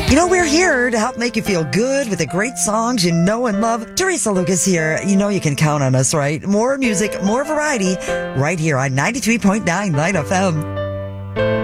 You know, we're here to help make you feel good with the great songs you know and love. Teresa Lucas here. You know you can count on us, right? More music, more variety, right here on 93.9 Light FM.